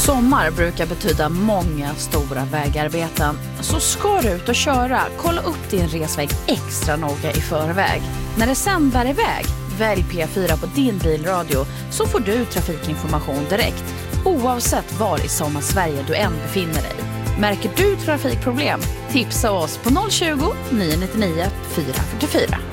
Sommar brukar betyda många stora vägarbeten. Så ska du ut och köra, kolla upp din resväg extra noga i förväg. När det sen bär iväg, välj P4 på din bilradio så får du trafikinformation direkt. Oavsett var i Sommarsverige du än befinner dig. Märker du trafikproblem? Tipsa oss på 020 999 444.